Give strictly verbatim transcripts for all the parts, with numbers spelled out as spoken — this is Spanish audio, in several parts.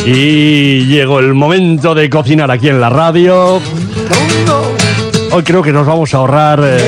Y llegó el momento de cocinar aquí en la radio. Hoy creo que nos vamos a ahorrar eh,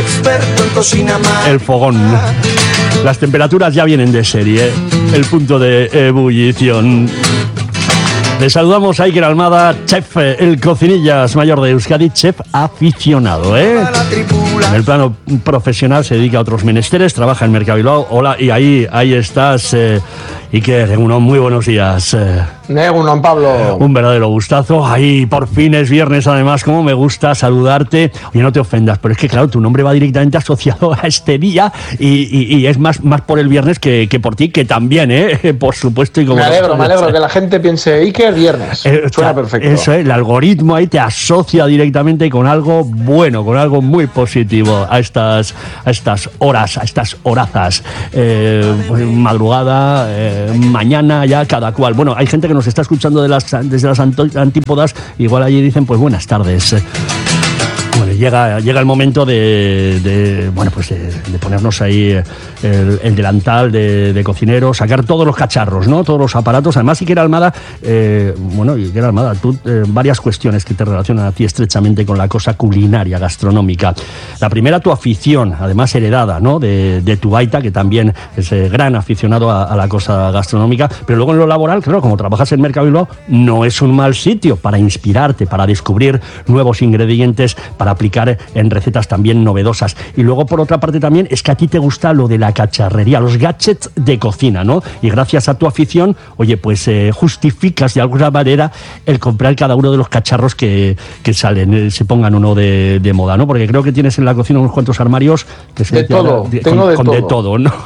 el fogón. Las temperaturas ya vienen de serie, el punto de ebullición. Le saludamos a Iker Almada, chef, el cocinillas mayor de Euskadi, chef aficionado, ¿eh? En el plano profesional se dedica a otros menesteres, trabaja en Mercado Bilbao. Hola, y ahí, ahí estás, eh, Iker, unos muy buenos días. Eh. Negunon, Pablo. Un verdadero gustazo. Ahí, por fin es viernes, además, como me gusta saludarte. Oye, no te ofendas, pero es que, claro, tu nombre va directamente asociado a este día y, y, y es más, más por el viernes que, que por ti, que también, ¿eh? Por supuesto. Y como me alegro, me alegro que la gente piense Iker viernes. Eh, Suena perfecto. Eso, ¿eh? El algoritmo ahí te asocia directamente con algo bueno, con algo muy positivo a estas, a estas horas, a estas horazas. Eh, madrugada, eh, mañana, ya cada cual. Bueno, hay gente que nos está escuchando de las, desde las antípodas, igual allí dicen pues buenas tardes. Bueno, llega, llega el momento de, de bueno, pues de, de ponernos ahí el, el delantal de, de cocinero, sacar todos los cacharros, ¿no? Todos los aparatos. Además, Iker Almada, eh, bueno, Iker Almada, tú, eh, varias cuestiones que te relacionan a ti estrechamente con la cosa culinaria, gastronómica. La primera, tu afición, además heredada, ¿no? De, de tu aita, que también es eh, gran aficionado a, a la cosa gastronómica. Pero luego en lo laboral, claro, como trabajas en Mercado Bilbao, no es un mal sitio para inspirarte, para descubrir nuevos ingredientes, para aplicar en recetas también novedosas. Y luego, por otra parte, también es que a ti te gusta lo de la cacharrería, los gadgets de cocina, ¿no? Y gracias a tu afición, oye, pues eh, justificas de alguna manera el comprar cada uno de los cacharros que, que salen, eh, se pongan uno de, de moda, ¿no? Porque creo que tienes en la cocina unos cuantos armarios que se de todo, de, tengo con, de, con todo. de todo, ¿no?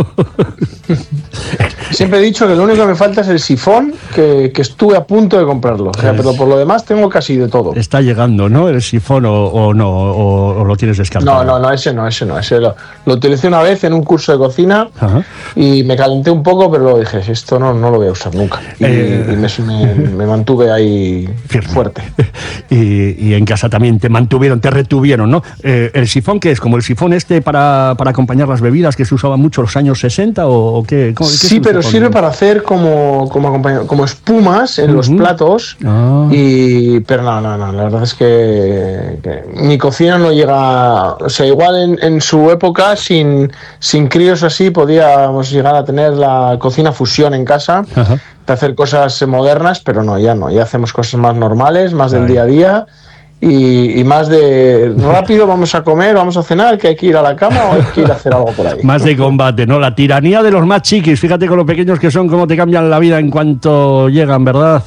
Siempre he dicho que lo único que me falta es el sifón, que, que estuve a punto de comprarlo. O sea, pero por lo demás tengo casi de todo. Está llegando, ¿no? El sifón o, o no, o, o lo tienes descartado. No, no, no, ese no, ese no. Ese lo, lo utilicé una vez en un curso de cocina. Ajá. Y me calenté un poco, pero luego dije, esto no, no lo voy a usar nunca. Y, eh, y me, me, me mantuve ahí firme. Fuerte. Y, y en casa también te mantuvieron, te retuvieron, ¿no? Eh, ¿El sifón qué es? ¿Como el sifón este para, para acompañar las bebidas que se usaba mucho en los años sesenta o, o qué? ¿Cómo, qué sí, pero sifón? Sirve para hacer como, como, como espumas en uh-huh. los platos. Ah. Y, pero no, no, no, la verdad es que, que mi cocina no llega, o sea, igual en, en su época sin, sin críos así podíamos llegar a tener la cocina fusión en casa. Ajá. De hacer cosas modernas, pero no, ya no, ya hacemos cosas más normales, más del Ay. día a día. Y, y más de rápido, vamos a comer, vamos a cenar, que hay que ir a la cama o hay que ir a hacer algo por ahí. Más de combate, ¿no? La tiranía de los más chiquis, fíjate con lo pequeños que son, cómo te cambian la vida en cuanto llegan, ¿verdad?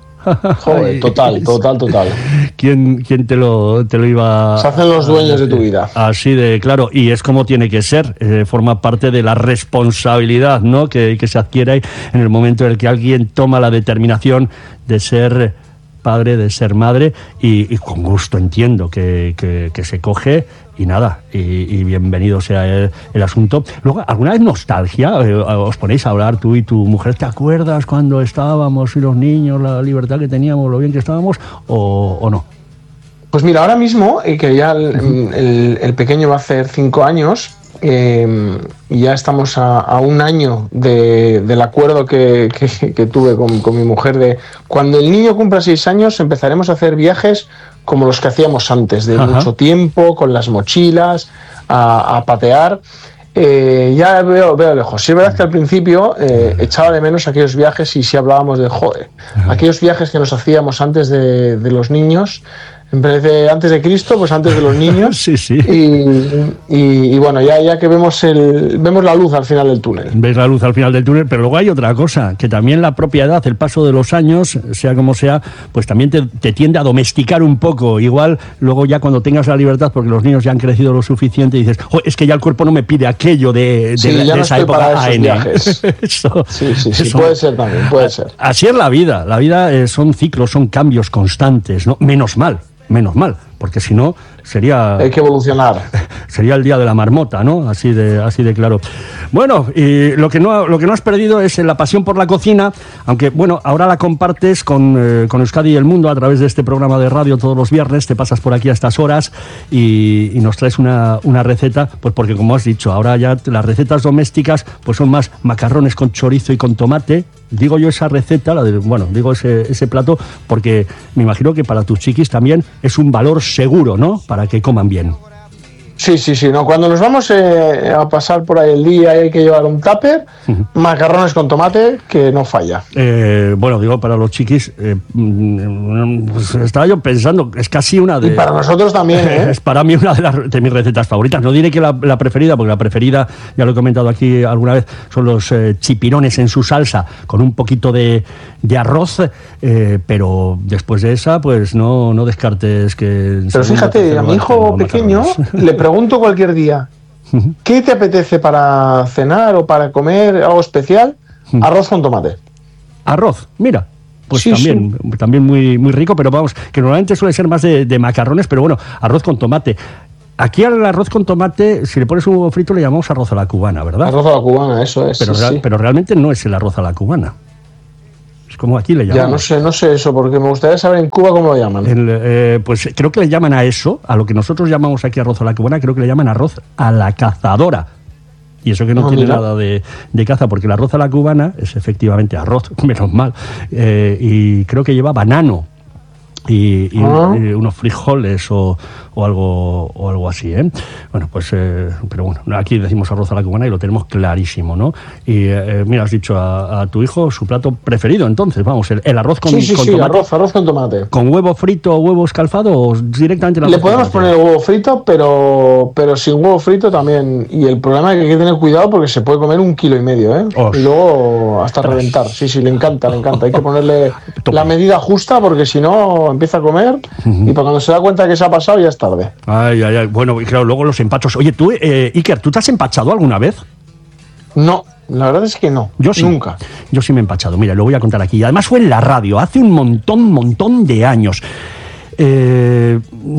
Joder, total, total, total. ¿Quién, quién te, lo, te lo iba a...? Se hacen los dueños de tu vida. Así de claro, y es como tiene que ser, eh, forma parte de la responsabilidad, ¿no? Que, que se adquiere en el momento en el que alguien toma la determinación de ser padre, de ser madre, y, y con gusto entiendo que, que, que se coge y nada, y, y bienvenido sea el, el asunto. Luego, ¿alguna vez nostalgia? Eh, ¿Os ponéis a hablar tú y tu mujer? ¿Te acuerdas cuando estábamos y los niños, la libertad que teníamos, lo bien que estábamos, o, o no? Pues mira, ahora mismo, y que ya el, el, el pequeño va a hacer cinco años, eh, y ya estamos a, a un año de, del acuerdo que, que, que tuve con, con mi mujer de cuando el niño cumpla seis años empezaremos a hacer viajes como los que hacíamos antes, de Ajá. mucho tiempo, con las mochilas, a, a patear. Eh, ya veo, veo lejos. Sí es verdad que al principio eh, echaba de menos aquellos viajes y si hablábamos de joder, Ajá. aquellos viajes que nos hacíamos antes de, de los niños. En vez de antes de Cristo, pues antes de los niños. Sí, sí. Y, y, y bueno, ya, ya que vemos el vemos la luz al final del túnel. Ves la luz al final del túnel, pero luego hay otra cosa, que también la propia edad, el paso de los años, sea como sea, pues también te, te tiende a domesticar un poco. Igual luego ya cuando tengas la libertad, porque los niños ya han crecido lo suficiente, dices, oh, es que ya el cuerpo no me pide aquello de, de, sí, de, ya de no esa estoy época para esos viajes. eso, sí, sí, sí, eso. puede ser también, puede ser. Así es la vida, la vida eh, son ciclos, son cambios constantes, ¿no? Menos mal. Menos mal, porque si no sería... Hay que evolucionar. Sería el día de la marmota, ¿no? Así de, así de claro. Bueno, y lo que no, lo que no has perdido es la pasión por la cocina, aunque, bueno, ahora la compartes con, eh, con Euskadi y el Mundo a través de este programa de radio todos los viernes, te pasas por aquí a estas horas y, y nos traes una, una receta, pues porque como has dicho, ahora ya las recetas domésticas pues son más macarrones con chorizo y con tomate, Digo yo esa receta, la de, bueno, digo ese, ese plato, porque me imagino que para tus chiquis también es un valor seguro, ¿no? Para que coman bien. Sí, sí, sí. No, cuando nos vamos eh, a pasar por ahí el día y hay que llevar un tupper, uh-huh. macarrones con tomate, que no falla. Eh, bueno, digo, para los chiquis, eh, pues estaba yo pensando, es casi una de... Y para nosotros también, ¿eh? Es para mí una de, las, de mis recetas favoritas. No diré que la, la preferida, porque la preferida, ya lo he comentado aquí alguna vez, son los eh, chipirones en su salsa, con un poquito de, de arroz, eh, pero después de esa, pues no, no descartes que... Pero fíjate, a mi hijo pequeño le pregunto cualquier día, ¿qué te apetece para cenar o para comer algo especial? Arroz con tomate. Arroz, mira. Pues sí, también, sí. también muy, muy rico, pero vamos, que normalmente suele ser más de, de macarrones, pero bueno, arroz con tomate. Aquí al arroz con tomate, si le pones un huevo frito, le llamamos arroz a la cubana, ¿verdad? Arroz a la cubana, eso es. Pero, sí, real, sí. pero realmente no es el arroz a la cubana. Es como aquí le llaman. Ya, no sé, no sé eso, porque me gustaría saber en Cuba cómo lo llaman. El, eh, pues creo que le llaman a eso, a lo que nosotros llamamos aquí arroz a la cubana, creo que le llaman arroz a la cazadora. Y eso que no, no tiene mira. nada de, de caza, porque el arroz a la cubana es efectivamente arroz, menos mal, eh, y creo que lleva banano y, y, uh-huh. y unos frijoles o, o algo o algo así, ¿eh? Bueno, pues, eh, pero bueno, aquí decimos arroz a la cubana y lo tenemos clarísimo, ¿no? Y eh, mira, has dicho a, a tu hijo su plato preferido, entonces, vamos, el, el arroz con, sí, sí, con sí, tomate. arroz, arroz con tomate. ¿Con huevo frito o huevo escalfado o directamente? Le podemos poner huevo frito, pero, pero sin huevo frito también. Y el problema es que hay que tener cuidado porque se puede comer un kilo y medio, ¿eh? Os. Y luego hasta reventar. Sí, sí, le encanta, le encanta. Hay que ponerle la medida justa porque si no empieza a comer uh-huh. y para cuando se da cuenta que se ha pasado ya es tarde. Ay, ay, ay. Bueno, claro, luego los empachos. Oye, tú, eh, Iker, ¿tú te has empachado alguna vez? No, la verdad es que no. Yo sí. Nunca. Yo sí me he empachado. Mira, lo voy a contar aquí. Además fue en la radio, hace un montón, montón de años. Eh,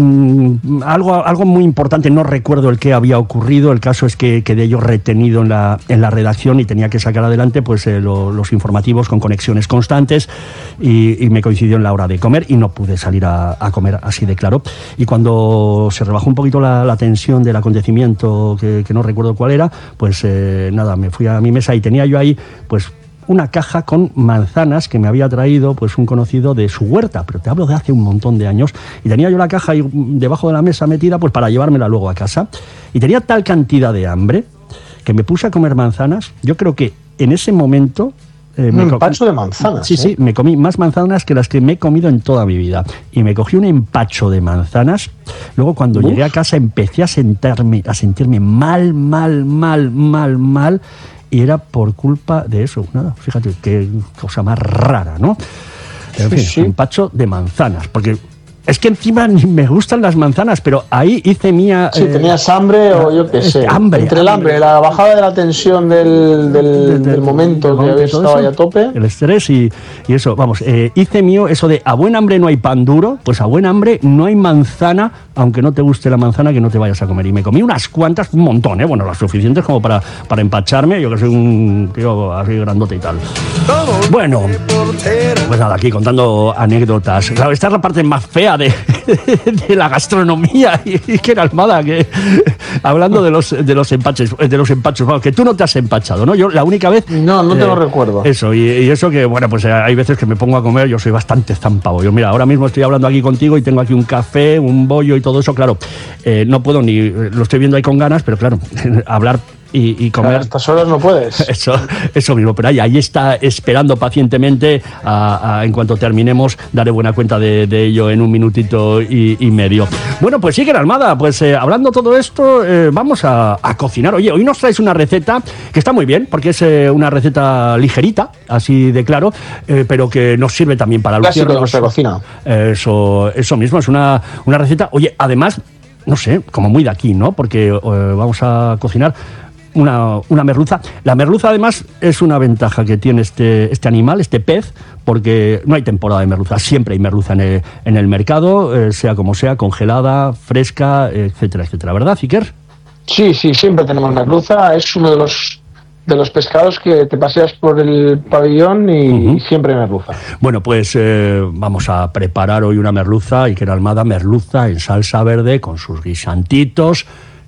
mm, algo, algo muy importante, no recuerdo el que había ocurrido. El caso es que quedé yo retenido en la, en la redacción y tenía que sacar adelante pues, eh, lo, los informativos con conexiones constantes y, y me coincidió en la hora de comer y no pude salir a, a comer así de claro. Y cuando se rebajó un poquito la, la tensión del acontecimiento, que, que no recuerdo cuál era, pues eh, nada, me fui a mi mesa y tenía yo ahí pues una caja con manzanas que me había traído pues un conocido de su huerta, pero te hablo de hace un montón de años, y tenía yo la caja ahí debajo de la mesa metida pues para llevármela luego a casa, y tenía tal cantidad de hambre que me puse a comer manzanas. Yo creo que en ese momento eh, un me empacho co- de manzanas. Sí, ¿eh? sí, me comí más manzanas que las que me he comido en toda mi vida, y me cogí un empacho de manzanas. Luego cuando Uf. llegué a casa empecé a sentarme, a sentirme mal, mal, mal, mal, mal. Y era por culpa de eso. Nada, fíjate, qué cosa más rara, ¿no? En fin, sí, sí. empacho de manzanas. Porque es que encima ni me gustan las manzanas, pero ahí hice mía... Sí, eh, tenías hambre o yo qué sé. Hambre. Entre el hambre, la bajada de la tensión del, del, del, del momento que había estado ahí a tope. El estrés y, y eso, vamos, eh, hice mío eso de a buen hambre no hay pan duro, pues a buen hambre no hay manzana, aunque no te guste la manzana que no te vayas a comer. Y me comí unas cuantas, un montón, ¿eh? Bueno, las suficientes como para, para empacharme, yo que soy un tío así grandote y tal. Bueno, pues nada, aquí contando anécdotas. Claro, esta es la parte más fea de, de la gastronomía, y, y que era Almada, que hablando de los de los empaches, de los empachos, bueno, que tú no te has empachado, ¿no? Yo la única vez... No, no te eh, lo recuerdo. Eso, y, y eso que, bueno, pues eh, hay veces que me pongo a comer, yo soy bastante zampavo. Yo, mira, ahora mismo estoy hablando aquí contigo y tengo aquí un café, un bollo y todo eso, claro, eh, no puedo ni... Lo estoy viendo ahí con ganas, pero claro, hablar... Y, y comer. A estas horas no puedes. Eso, eso mismo, pero ahí, ahí está esperando pacientemente. A, a, en cuanto terminemos, daré buena cuenta de, de ello en un minutito y, y medio. Bueno, pues sí, que Almada, pues eh, hablando todo esto, eh, vamos a, a cocinar. Oye, hoy nos traes una receta que está muy bien, porque es eh, una receta ligerita, así de claro, eh, pero que nos sirve también para el clásico de nuestra cocina. Eso, eso mismo, es una, una receta, oye, además, no sé, como muy de aquí, ¿no? Porque eh, vamos a cocinar Una, una merluza. La merluza, además, es una ventaja que tiene este, este animal, este pez, porque no hay temporada de merluza. Siempre hay merluza en el, en el mercado, eh, sea como sea, congelada, fresca, etcétera, etcétera. ¿Verdad, Iker? Sí, sí, siempre tenemos merluza. Es uno de los de los pescados que te paseas por el pabellón y, uh-huh. y siempre hay merluza. Bueno, pues eh, vamos a preparar hoy una merluza, Iker Almada, merluza en salsa verde con sus guisantitos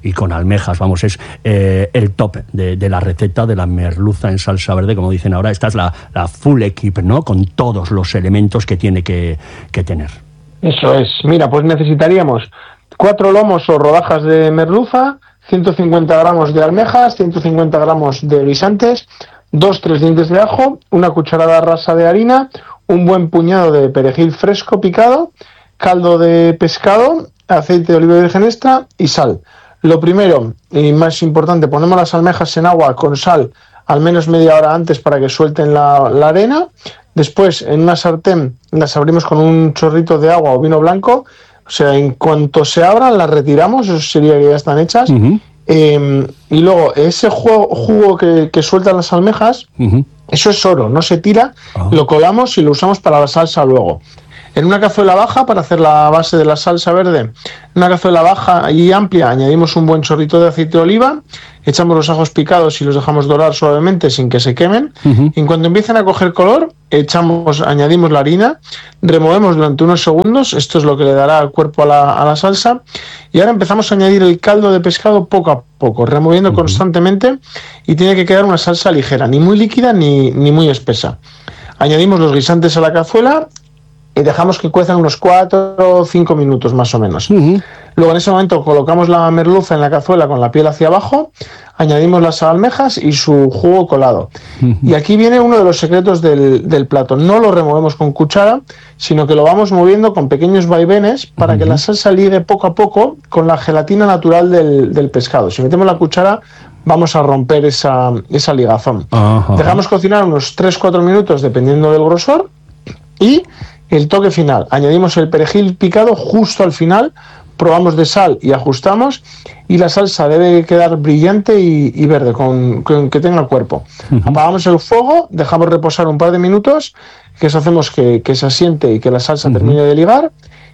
y con almejas, vamos, es eh, el top de, de la receta de la merluza en salsa verde, como dicen ahora. Esta es la, la full equip, ¿no? Con todos los elementos que tiene que, que tener. Eso es. Mira, pues necesitaríamos cuatro lomos o rodajas de merluza, ciento cincuenta gramos de almejas, ciento cincuenta gramos de guisantes, dos, tres dientes de ajo, una cucharada rasa de harina, un buen puñado de perejil fresco picado, caldo de pescado, aceite de oliva virgen extra y sal. Lo primero y más importante, ponemos las almejas en agua con sal al menos media hora antes para que suelten la, la arena. Después, en una sartén, las abrimos con un chorrito de agua o vino blanco. O sea, en cuanto se abran, las retiramos, eso sería que ya están hechas. Uh-huh. Eh, y luego, ese jugo, jugo que, que sueltan las almejas, uh-huh. eso es oro, no se tira, uh-huh. lo colamos y lo usamos para la salsa luego. En una cazuela baja, para hacer la base de la salsa verde, en una cazuela baja y amplia, añadimos un buen chorrito de aceite de oliva, echamos los ajos picados y los dejamos dorar suavemente sin que se quemen. Uh-huh. Y en cuanto empiecen a coger color, echamos, añadimos la harina, removemos durante unos segundos, esto es lo que le dará el cuerpo a la, a la salsa, y ahora empezamos a añadir el caldo de pescado poco a poco, removiendo uh-huh. constantemente, y tiene que quedar una salsa ligera, ni muy líquida ni, ni muy espesa. Añadimos los guisantes a la cazuela y dejamos que cuezan unos cuatro o cinco minutos más o menos. Uh-huh. Luego en ese momento colocamos la merluza en la cazuela con la piel hacia abajo, añadimos las almejas y su jugo colado. Uh-huh. Y aquí viene uno de los secretos del, del plato. No lo removemos con cuchara, sino que lo vamos moviendo con pequeños vaivenes para uh-huh. que la salsa ligue poco a poco con la gelatina natural del, del pescado. Si metemos la cuchara, vamos a romper esa, esa ligazón. Uh-huh. Dejamos cocinar unos tres a cuatro minutos dependiendo del grosor y el toque final, añadimos el perejil picado justo al final, probamos de sal y ajustamos, y la salsa debe quedar brillante y, y verde, con, con que tenga cuerpo. Uh-huh. Apagamos el fuego, dejamos reposar un par de minutos, que eso hacemos que, que se asiente y que la salsa uh-huh. termine de ligar,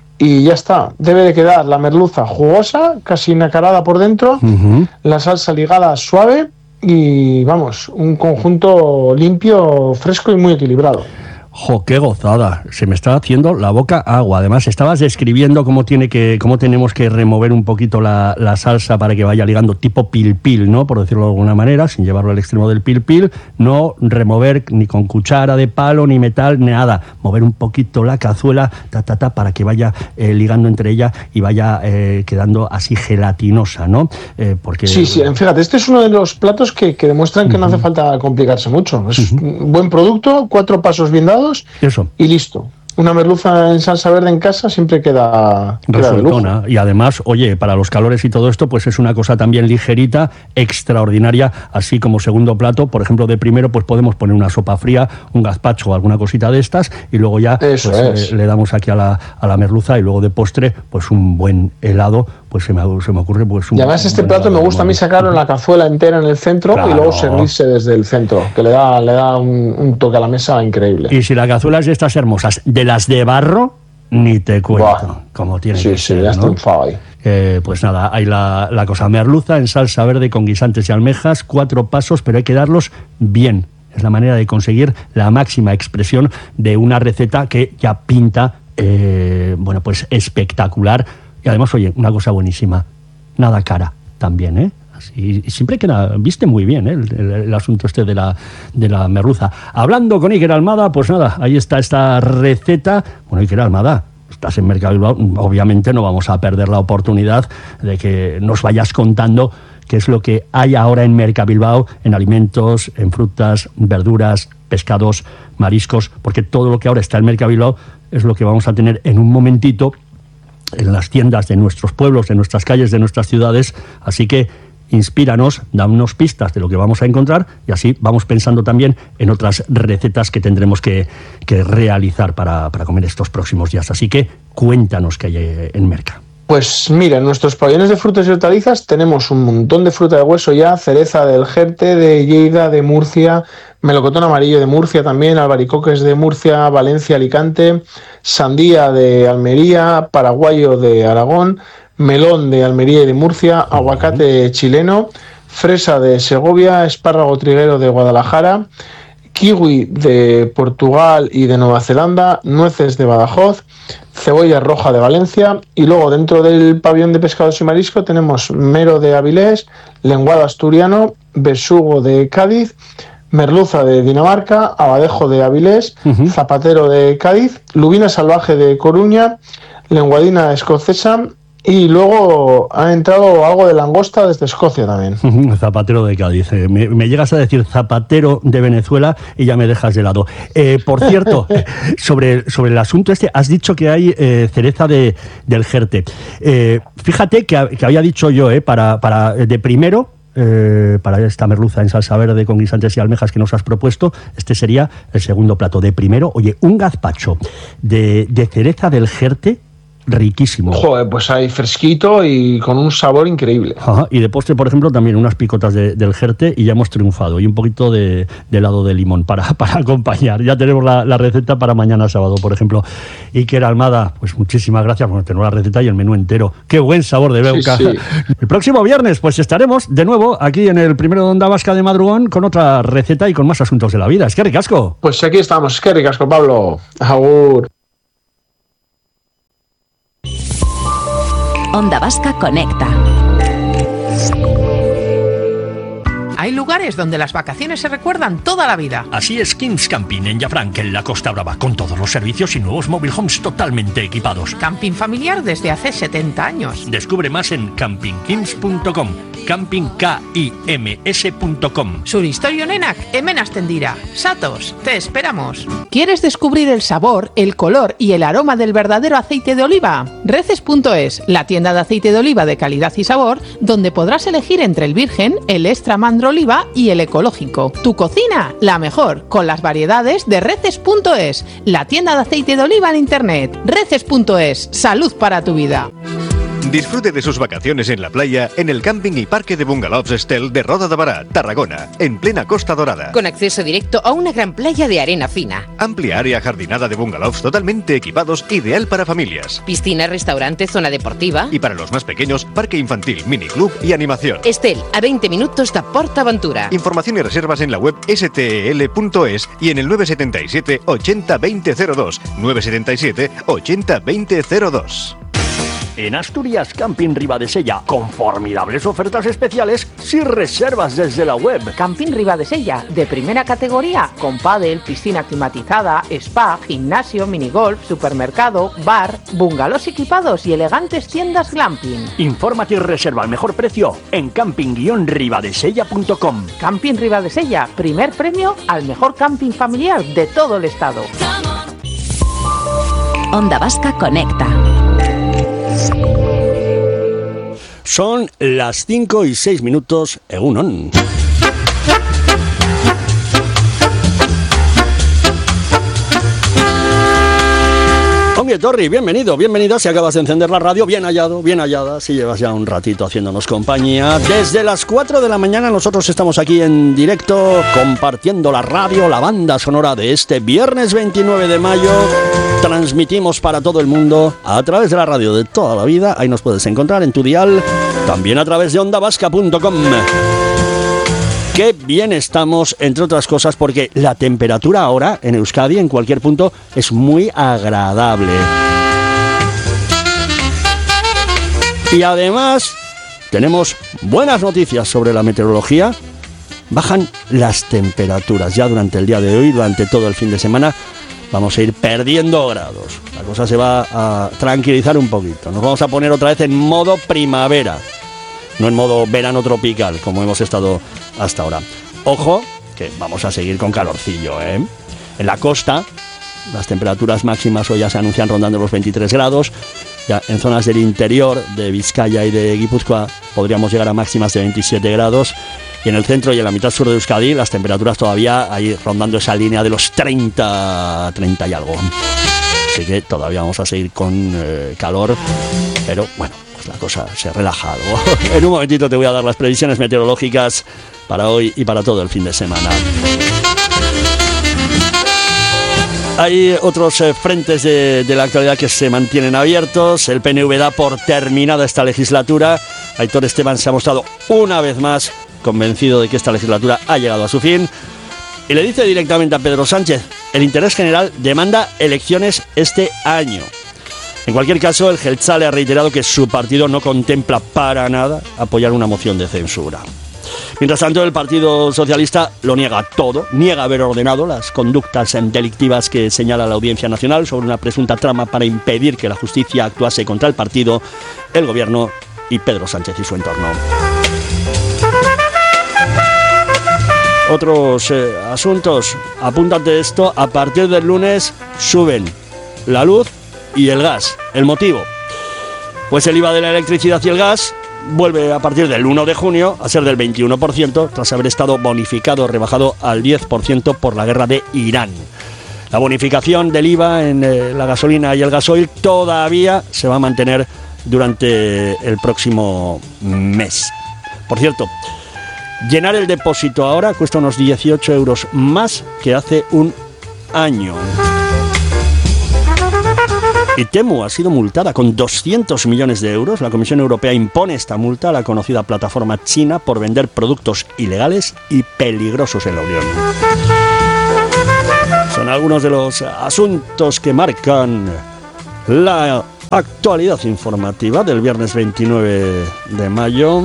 y ya está. Debe de quedar la merluza jugosa, casi nacarada por dentro, uh-huh. la salsa ligada suave, y vamos, un conjunto limpio, fresco y muy equilibrado. ¡Jo, qué gozada! Se me está haciendo la boca agua. Además, estabas describiendo cómo tiene que, cómo tenemos que remover un poquito la, la salsa para que vaya ligando, tipo pil-pil, ¿no? Por decirlo de alguna manera, sin llevarlo al extremo del pil-pil. No remover ni con cuchara de palo, ni metal, ni nada. Mover un poquito la cazuela, ta, ta, ta, para que vaya eh, ligando entre ella y vaya eh, quedando así gelatinosa, ¿no? Eh, porque... Sí, sí, fíjate, este es uno de los platos que, que demuestran que uh-huh. no hace falta complicarse mucho. Es uh-huh. un buen producto, cuatro pasos bien dados. Eso. Y listo. Una merluza en salsa verde en casa siempre queda, queda de lujo. Y además, oye, para los calores y todo esto, pues es una cosa también ligerita, extraordinaria, así como segundo plato. Por ejemplo, de primero, pues podemos poner una sopa fría, un gazpacho o alguna cosita de estas, y luego ya pues, eh, le damos aquí a la, a la merluza, y luego de postre, pues un buen helado, pues se me, se me ocurre pues un... Y además este plato me gusta a mí sacarlo en la cazuela entera en el centro, claro, y luego servirse desde el centro, que le da, le da un, un toque a la mesa increíble. Y si la cazuela es de estas hermosas, de las de barro, ni te cuento. Buah. Como tiene sí, que sí, ser, ya ¿no? estoy enfadado ahí. Eh, pues nada, hay la, la cosa, merluza en salsa verde con guisantes y almejas, cuatro pasos, pero hay que darlos bien. Es la manera de conseguir la máxima expresión de una receta que ya pinta, eh, bueno, pues espectacular. Y además, oye, una cosa buenísima, nada cara también, ¿eh? Así, y siempre queda, viste muy bien, ¿eh? el, el, el asunto este de la, de la merluza. Hablando con Iker Almada, pues nada, ahí está esta receta. Bueno, Iker Almada, estás en Mercabilbao, obviamente no vamos a perder la oportunidad de que nos vayas contando qué es lo que hay ahora en Mercabilbao, en alimentos, en frutas, verduras, pescados, mariscos, porque todo lo que ahora está en Mercabilbao es lo que vamos a tener en un momentito en las tiendas de nuestros pueblos, de nuestras calles, de nuestras ciudades. Así que inspíranos, danos pistas de lo que vamos a encontrar, y así vamos pensando también en otras recetas que tendremos que, que realizar para, para comer estos próximos días. Así que cuéntanos qué hay en Merca. Pues mira, en nuestros pabellones de frutas y hortalizas tenemos un montón de fruta de hueso ya, cereza del Jerte, de Lleida, de Murcia, melocotón amarillo de Murcia también, albaricoques de Murcia, Valencia, Alicante, sandía de Almería, paraguayo de Aragón, melón de Almería y de Murcia, aguacate chileno, fresa de Segovia, espárrago triguero de Guadalajara, kiwi de Portugal y de Nueva Zelanda, nueces de Badajoz, cebolla roja de Valencia, y luego dentro del pabellón de pescados y marisco tenemos mero de Avilés, lenguado asturiano, besugo de Cádiz, merluza de Dinamarca, abadejo de Avilés, uh-huh. zapatero de Cádiz, lubina salvaje de Coruña, lenguadina escocesa, y luego ha entrado algo de langosta desde Escocia también. Zapatero de Cádiz. Eh, me, me llegas a decir zapatero de Venezuela y ya me dejas de lado. Eh, por cierto, sobre, sobre el asunto este, has dicho que hay eh, cereza de, del Jerte. Eh, fíjate que, que había dicho yo, eh, para, para de primero, eh, para esta merluza en salsa verde con guisantes y almejas que nos has propuesto, este sería el segundo plato. De primero, oye, un gazpacho de, de cereza del Jerte, riquísimo. Joder, pues hay fresquito y con un sabor increíble. Ajá, y de postre, por ejemplo, también unas picotas de, del Jerte y ya hemos triunfado. Y un poquito de, de helado de limón para, para acompañar. Ya tenemos la, la receta para mañana sábado, por ejemplo. Iker Almada, pues muchísimas gracias. Bueno, tenemos la receta y el menú entero. ¡Qué buen sabor de Beuca! Sí, sí. El próximo viernes, pues estaremos de nuevo aquí en el primero de Onda Vasca de madrugón con otra receta y con más asuntos de la vida. Es que ricasco. Pues aquí estamos. Es que ricasco, Pablo. Agur. Onda Vasca Conecta. Hay lugares donde las vacaciones se recuerdan toda la vida. Así es Kings Camping en Llafranc, en la Costa Brava, con todos los servicios y nuevos mobile homes totalmente equipados. Camping familiar desde hace setenta años. Descubre más en camping kings punto com, camping kims punto com. Suristorio nenak, hemen hasten dira. Satos, te esperamos. ¿Quieres descubrir el sabor, el color y el aroma del verdadero aceite de oliva? Reces punto es, la tienda de aceite de oliva de calidad y sabor, donde podrás elegir entre el virgen, el extra mandro oliva y el ecológico. Tu cocina, la mejor, con las variedades de Reces punto es, la tienda de aceite de oliva en internet. Reces punto es, salud para tu vida. Disfrute de sus vacaciones en la playa en el camping y parque de bungalows Estel de Roda de Bará, Tarragona, en plena Costa Dorada. Con acceso directo a una gran playa de arena fina. Amplia área jardinada de bungalows totalmente equipados, ideal para familias. Piscina, restaurante, zona deportiva. Y para los más pequeños, parque infantil, miniclub y animación. Estel, a veinte minutos de PortAventura. Información y reservas en la web s t e l punto es y en el nueve siete siete, ochenta, veinte cero dos. nueve siete siete, ochenta, veinte cero dos. En Asturias Camping Ribadesella, con formidables ofertas especiales si reservas desde la web. Camping Ribadesella, de primera categoría, con pádel, piscina climatizada, spa, gimnasio, minigolf, supermercado, bar, bungalows equipados y elegantes tiendas glamping. Infórmate y reserva al mejor precio en camping guion ribadesella punto com. Camping Ribadesella, primer premio al mejor camping familiar de todo el estado. Onda Vasca Conecta. Son las cinco y seis minutos, egunon. Ongi Etorri, bienvenido, bienvenida. Si acabas de encender la radio, bien hallado, bien hallada. Si llevas ya un ratito haciéndonos compañía. Desde las cuatro de la mañana nosotros estamos aquí en directo compartiendo la radio, la banda sonora de este viernes veintinueve de mayo. Transmitimos para todo el mundo a través de la radio de toda la vida. Ahí nos puedes encontrar en tu dial, también a través de onda vasca punto com. Qué bien estamos, entre otras cosas, porque la temperatura ahora en Euskadi, en cualquier punto, es muy agradable. Y además, tenemos buenas noticias sobre la meteorología. Bajan las temperaturas ya durante el día de hoy, durante todo el fin de semana. Vamos a ir perdiendo grados. La cosa se va a tranquilizar un poquito. Nos vamos a poner otra vez en modo primavera. No en modo verano tropical, como hemos estado hasta ahora. Ojo, que vamos a seguir con calorcillo, ¿eh? En la costa, las temperaturas máximas hoy ya se anuncian rondando los veintitrés grados. Ya en zonas del interior de Vizcaya y de Guipúzcoa podríamos llegar a máximas de veintisiete grados. Y en el centro y en la mitad sur de Euskadi, las temperaturas todavía ahí rondando esa línea de los treinta, treinta y algo. Así que todavía vamos a seguir con eh, calor, pero bueno, pues la cosa se relaja algo. En un momentito te voy a dar las previsiones meteorológicas para hoy y para todo el fin de semana. Hay otros eh, frentes de, de la actualidad que se mantienen abiertos. El P N V da por terminada esta legislatura. Aitor Esteban se ha mostrado una vez más convencido de que esta legislatura ha llegado a su fin. Y le dice directamente a Pedro Sánchez, el interés general demanda elecciones este año. En cualquier caso, el Jeltzale ha reiterado que su partido no contempla para nada apoyar una moción de censura. Mientras tanto, el Partido Socialista lo niega todo, niega haber ordenado las conductas delictivas que señala la Audiencia Nacional sobre una presunta trama para impedir que la justicia actuase contra el partido, el gobierno y Pedro Sánchez y su entorno. Otros eh, asuntos, apúntate esto, a partir del lunes suben la luz y el gas. ¿El motivo? Pues el I V A de la electricidad y el gas vuelve a partir del uno de junio a ser del veintiuno por ciento, tras haber estado bonificado, rebajado al diez por ciento por la guerra de Irán. La bonificación del I V A en eh, la gasolina y el gasoil todavía se va a mantener durante el próximo mes. Por cierto, llenar el depósito ahora cuesta unos dieciocho euros más que hace un año. Y Temu ha sido multada con doscientos millones de euros. La Comisión Europea impone esta multa a la conocida plataforma china por vender productos ilegales y peligrosos en la Unión. Son algunos de los asuntos que marcan la actualidad informativa del viernes veintinueve de mayo.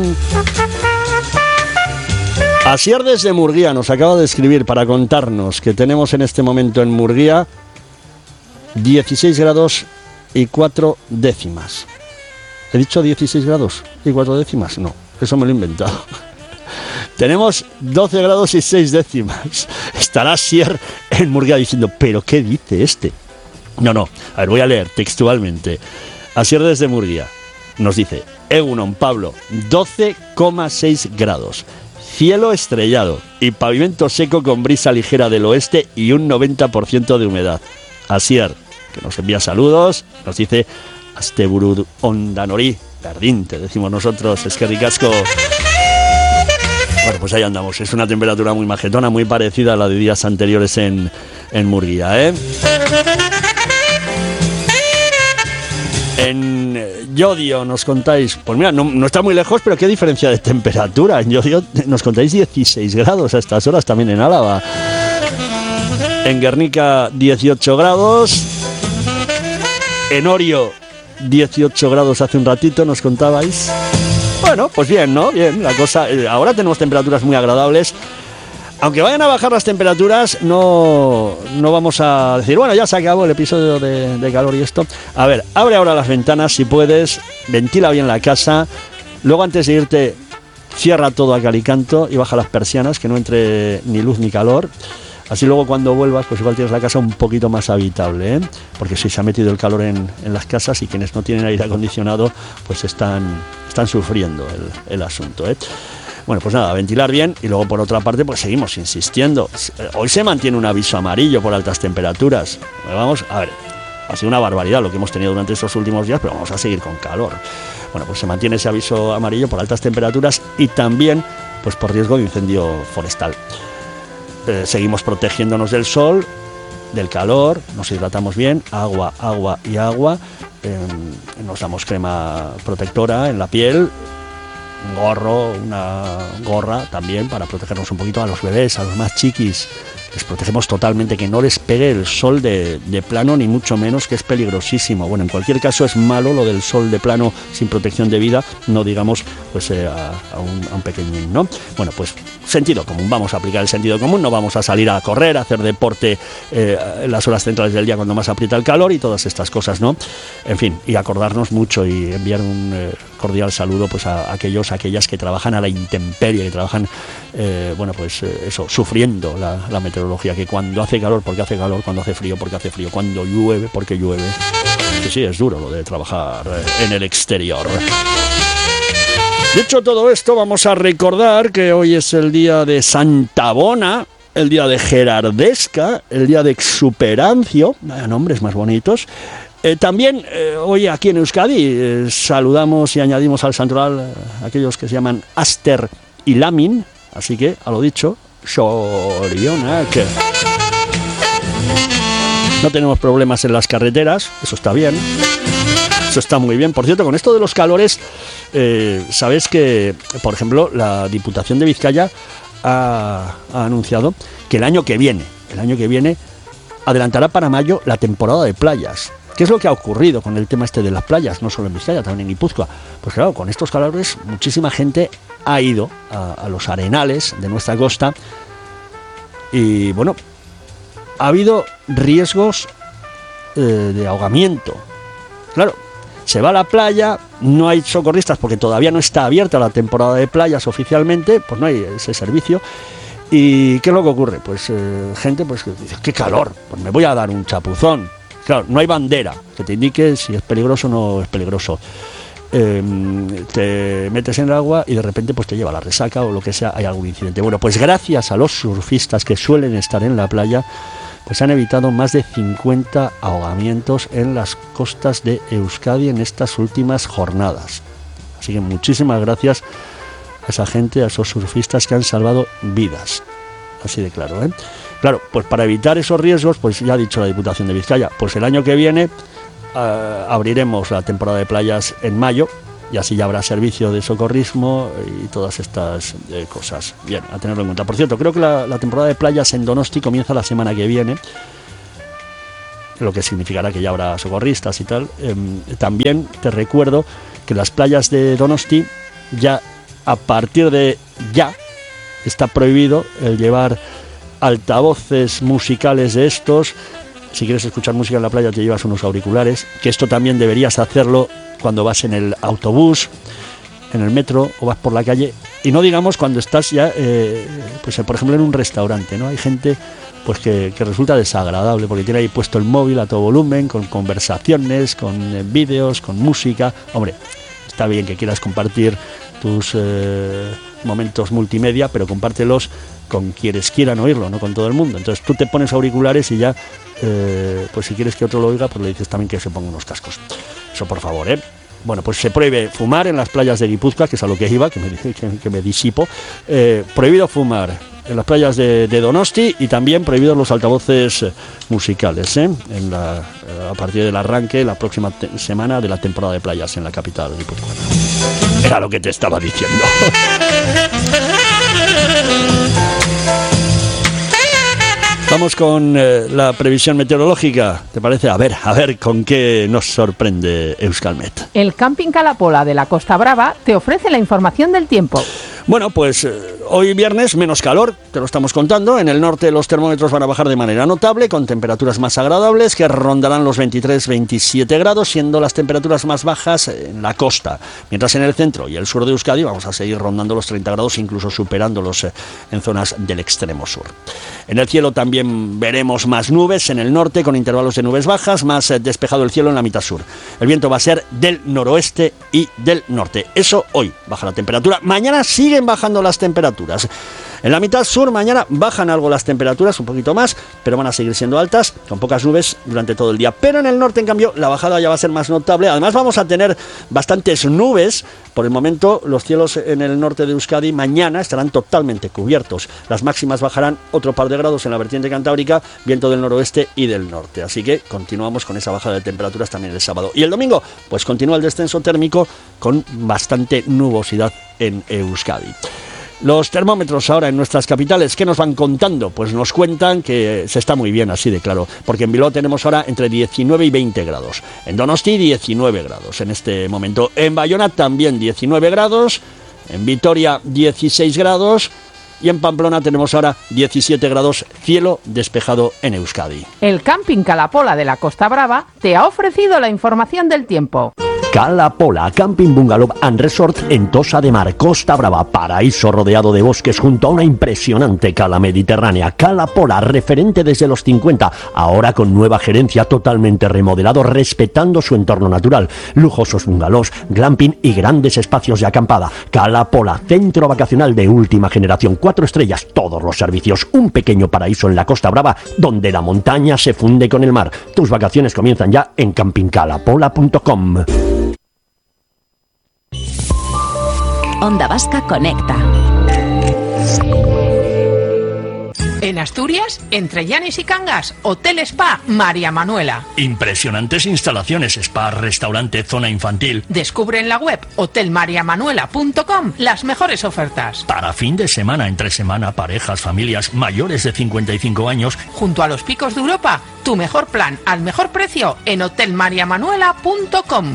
Asier desde Murguía nos acaba de escribir para contarnos que tenemos en este momento en Murguía dieciséis grados y cuatro décimas. ¿He dicho dieciséis grados y cuatro décimas? No, eso me lo he inventado. Tenemos doce grados y seis décimas. Estará Asier en Murguía diciendo, ¿pero qué dice este? No, no, a ver, voy a leer textualmente. Asier desde Murguía nos dice, Egunon, Pablo, doce coma seis grados. Cielo estrellado y pavimento seco con brisa ligera del oeste y un noventa por ciento de humedad. Asier, que nos envía saludos, nos dice Asteburud Ondanori, Perdín, te decimos nosotros, es que ricasco. Bueno, pues ahí andamos, es una temperatura muy majetona, muy parecida a la de días anteriores en, en Murguía, ¿eh? En Llodio nos contáis, pues mira, no, no está muy lejos, pero qué diferencia de temperatura. En Llodio nos contáis dieciséis grados a estas horas, también en Álava. En Guernica dieciocho grados. En Orio dieciocho grados hace un ratito, nos contabais. Bueno, pues bien, ¿no? Bien, la cosa. Eh, ahora tenemos temperaturas muy agradables. Aunque vayan a bajar las temperaturas, no, no vamos a decir, bueno, ya se acabó el episodio de, de calor y esto. A ver, abre ahora las ventanas si puedes, ventila bien la casa, luego antes de irte, cierra todo a cal y canto y baja las persianas, que no entre ni luz ni calor. Así luego cuando vuelvas, pues igual tienes la casa un poquito más habitable, ¿eh? Porque si se ha metido el calor en, en las casas y quienes no tienen aire acondicionado, pues están, están sufriendo el, el asunto, ¿eh? Bueno, pues nada, ventilar bien y luego por otra parte pues seguimos insistiendo. Hoy se mantiene un aviso amarillo por altas temperaturas. Vamos, a ver, ha sido una barbaridad lo que hemos tenido durante estos últimos días, pero vamos a seguir con calor. Bueno, pues se mantiene ese aviso amarillo por altas temperaturas y también pues por riesgo de incendio forestal. Eh, seguimos protegiéndonos del sol, del calor, nos hidratamos bien, agua, agua y agua. Eh, nos damos crema protectora en la piel, un gorro, una gorra también para protegernos un poquito a los bebés, a los más chiquis. Les protegemos totalmente, que no les pegue el sol de, de plano, ni mucho menos, que es peligrosísimo. Bueno, en cualquier caso es malo lo del sol de plano sin protección de vida, no digamos pues eh, a, a, un, a un pequeñín, ¿no? Bueno, pues sentido común, vamos a aplicar el sentido común, no vamos a salir a correr, a hacer deporte eh, en las horas centrales del día cuando más aprieta el calor y todas estas cosas, ¿no? En fin, y acordarnos mucho y enviar un eh, cordial saludo pues a, a aquellos, a aquellas que trabajan a la intemperie, que trabajan, eh, bueno, pues eh, eso, sufriendo la, la meteorología, que cuando hace calor, porque hace calor, cuando hace frío, porque hace frío, cuando llueve, porque llueve. Que sí, es duro lo de trabajar en el exterior. Dicho todo esto, vamos a recordar que hoy es el día de Santa Bona, el día de Gerardesca, el día de Exuperancio, vaya nombres más bonitos. Eh, también eh, hoy aquí en Euskadi eh, saludamos y añadimos al santoral eh, aquellos que se llaman Aster y Lamin, así que, a lo dicho, Sorionak. No tenemos problemas en las carreteras, eso está bien, eso está muy bien. Por cierto, con esto de los calores, eh, sabes que, por ejemplo, la Diputación de Vizcaya ha, ha anunciado que el año que viene, el año que viene, adelantará para mayo la temporada de playas. ¿Qué es lo que ha ocurrido con el tema este de las playas? No solo en Vizcaya, también en Guipúzcoa. Pues claro, con estos calores muchísima gente ha ido a, a los arenales de nuestra costa y bueno, ha habido riesgos eh, de ahogamiento. Claro, se va a la playa, no hay socorristas porque todavía no está abierta la temporada de playas oficialmente, pues no hay ese servicio. ¿Y qué es lo que ocurre? Pues eh, gente pues que dice, ¡qué calor! Pues me voy a dar un chapuzón. Claro, no hay bandera que te indique si es peligroso o no es peligroso. Eh, te metes en el agua y de repente pues te lleva la resaca o lo que sea, hay algún incidente. Bueno, pues gracias a los surfistas que suelen estar en la playa, pues han evitado más de cincuenta ahogamientos en las costas de Euskadi en estas últimas jornadas. Así que muchísimas gracias a esa gente, a esos surfistas que han salvado vidas. Así de claro, ¿eh? Claro, pues para evitar esos riesgos, pues ya ha dicho la Diputación de Vizcaya, pues el año que viene uh, abriremos la temporada de playas en mayo y así ya habrá servicio de socorrismo y todas estas eh, cosas. Bien, a tenerlo en cuenta. Por cierto, creo que la, la temporada de playas en Donosti comienza la semana que viene, lo que significará que ya habrá socorristas y tal. Eh, también te recuerdo que las playas de Donosti ya a partir de ya está prohibido el llevar altavoces musicales de estos. Si quieres escuchar música en la playa te llevas unos auriculares, que esto también deberías hacerlo cuando vas en el autobús, en el metro o vas por la calle, y no digamos cuando estás ya eh, pues por ejemplo en un restaurante, ¿no? Hay gente pues que, que resulta desagradable porque tiene ahí puesto el móvil a todo volumen, con conversaciones, con eh, vídeos, con música. Hombre, está bien que quieras compartir tus eh, momentos multimedia, pero compártelos con quienes quieran oírlo, no con todo el mundo. Entonces tú te pones auriculares y ya, eh, pues si quieres que otro lo oiga, pues le dices también que se ponga unos cascos. Eso por favor, ¿eh? Bueno, pues se prohíbe fumar en las playas de Guipúzcoa, que es a lo que iba, que me, que, que me disipo. Eh, prohibido fumar en las playas de, de Donosti y también prohibidos los altavoces musicales, ¿eh? En la, a partir del arranque, la próxima te- semana de la temporada de playas en la capital guipuzcoana. Era lo que te estaba diciendo. Vamos con eh, la previsión meteorológica, ¿te parece? A ver, a ver con qué nos sorprende Euskalmet. El Camping Calapola de la Costa Brava te ofrece la información del tiempo. Bueno, pues eh, hoy viernes menos calor, te lo estamos contando. En el norte los termómetros van a bajar de manera notable, con temperaturas más agradables que rondarán los veintitrés veintisiete grados, siendo las temperaturas más bajas en la costa. Mientras en el centro y el sur de Euskadi vamos a seguir rondando los treinta grados, incluso superándolos eh, en zonas del extremo sur. En el cielo también veremos más nubes en el norte, con intervalos de nubes bajas, más eh, despejado el cielo en la mitad sur. El viento va a ser del noroeste y del norte. Eso hoy baja la temperatura. Mañana sigue bajando las temperaturas. En la mitad sur mañana bajan algo las temperaturas, un poquito más, pero van a seguir siendo altas, con pocas nubes durante todo el día. Pero en el norte, en cambio, la bajada ya va a ser más notable. Además vamos a tener bastantes nubes. Por el momento, los cielos en el norte de Euskadi mañana estarán totalmente cubiertos. Las máximas bajarán otro par de grados en la vertiente cantábrica, viento del noroeste y del norte. Así que continuamos con esa bajada de temperaturas también el sábado. Y el domingo, pues continúa el descenso térmico con bastante nubosidad en Euskadi. Los termómetros ahora en nuestras capitales, ¿qué nos van contando? Pues nos cuentan que se está muy bien, así de claro, porque en Bilbao tenemos ahora entre diecinueve y veinte grados, en Donosti diecinueve grados en este momento, en Bayona también diecinueve grados, en Vitoria dieciséis grados y en Pamplona tenemos ahora diecisiete grados, cielo despejado en Euskadi. El Camping Calapola de la Costa Brava te ha ofrecido la información del tiempo. Calapola, Camping Bungalow and Resort en Tosa de Mar, Costa Brava, paraíso rodeado de bosques junto a una impresionante cala mediterránea. Calapola, referente desde los cincuenta, ahora con nueva gerencia, totalmente remodelado, respetando su entorno natural. Lujosos bungalows, glamping y grandes espacios de acampada. Calapola, centro vacacional de última generación, cuatro estrellas, todos los servicios, un pequeño paraíso en la Costa Brava, donde la montaña se funde con el mar. Tus vacaciones comienzan ya en camping calapola punto com. Onda Vasca Conecta. En Asturias, entre Llanes y Cangas, Hotel Spa María Manuela. Impresionantes instalaciones, spa, restaurante, zona infantil. Descubre en la web hotel maria manuela punto com las mejores ofertas. Para fin de semana, entre semana, parejas, familias mayores de cincuenta y cinco años. Junto a los picos de Europa, tu mejor plan al mejor precio en hotel maria manuela punto com.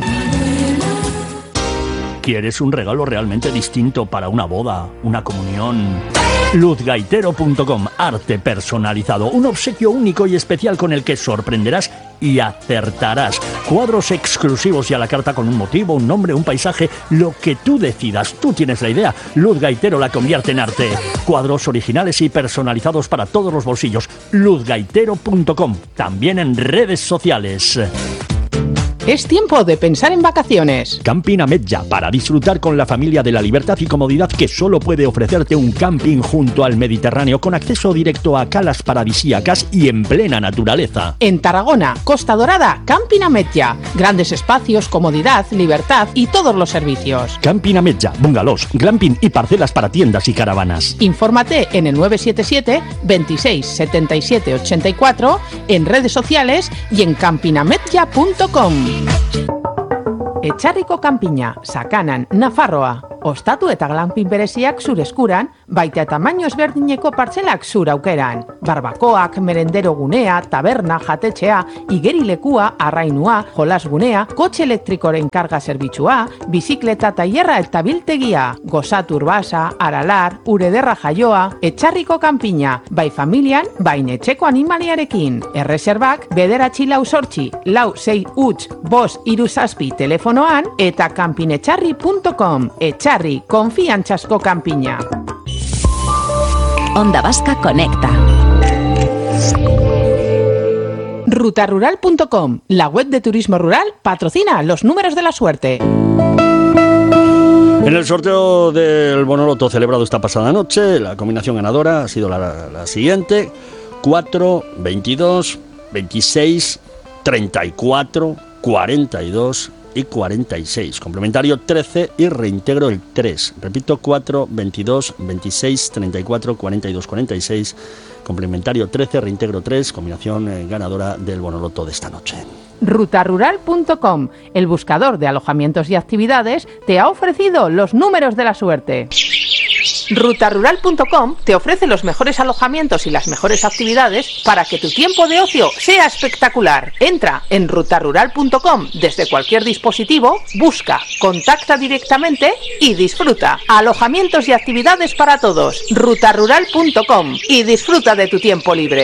¿Quieres un regalo realmente distinto para una boda, una comunión? luz gaitero punto com, arte personalizado, un obsequio único y especial con el que sorprenderás y acertarás. Cuadros exclusivos y a la carta con un motivo, un nombre, un paisaje, lo que tú decidas. Tú tienes la idea. Luz Gaitero la convierte en arte. Cuadros originales y personalizados para todos los bolsillos. luz gaitero punto com, también en redes sociales. Es tiempo de pensar en vacaciones. Camping Ametlla, para disfrutar con la familia de la libertad y comodidad que solo puede ofrecerte un camping junto al Mediterráneo, con acceso directo a calas paradisíacas y en plena naturaleza. En Tarragona, Costa Dorada, Camping Ametlla. Grandes espacios, comodidad, libertad y todos los servicios. Camping Ametlla, bungalows, glamping y parcelas para tiendas y caravanas. Infórmate en el nueve siete siete, veintiséis, setenta y siete, ochenta y cuatro, en redes sociales y en camping ametlla punto com. Etxarriko kanpina, Sakanan, Nafarroa. Ostatu eta glampin bereziak zure eskuran, baita tamaino ezberdineko partzelak zure aukeran. Barbakoak, merendero gunea, taberna, jatetxea, igerilekua, arrainua, jolasgunea, kotxe elektrikoren karga zerbitzua, bizikleta tailerra eta biltegia, gozatu urbasa, aralar, urederra jaioa, Etxarriko kanpina, bai familian, bai etxeko animaliarekin. Erreserbak, bederatzi lau sortzi, lau sei huts, bost hiru zazpi telefonoan eta campinetxarri punto com. Etxarri, konfiantzazko kanpina. Onda Vasca Conecta. ruta rural punto com, la web de turismo rural, patrocina los números de la suerte. En el sorteo del Bonoloto celebrado esta pasada noche, la combinación ganadora ha sido la, la siguiente: cuatro, veintidós, veintiséis, treinta y cuatro, cuarenta y dos y cuarenta y seis. Complementario trece y reintegro el tres. Repito, cuatro, veintidós, veintiséis, treinta y cuatro, cuarenta y dos, cuarenta y seis. Complementario trece, reintegro tres. Combinación eh, ganadora del Bonoloto de esta noche. ruta rural punto com, el buscador de alojamientos y actividades, te ha ofrecido los números de la suerte. ruta rural punto com te ofrece los mejores alojamientos y las mejores actividades para que tu tiempo de ocio sea espectacular. Entra en ruta rural punto com desde cualquier dispositivo, busca, contacta directamente y disfruta. Alojamientos y actividades para todos. ruta rural punto com y disfruta de tu tiempo libre.